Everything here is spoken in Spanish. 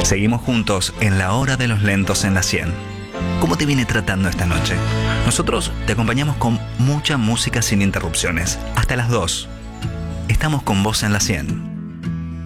Seguimos juntos en la hora de los lentos en la 100. ¿Cómo te viene tratando esta noche? Nosotros te acompañamos con mucha música sin interrupciones, hasta las 2. Estamos con vos en la 100.